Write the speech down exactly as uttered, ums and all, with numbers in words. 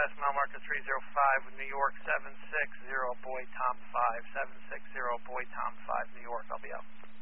Southwest, mile marker three zero five, New York, seven six zero, Boy Tom five, seven six zero, Boy Tom five, New York, I'll be out.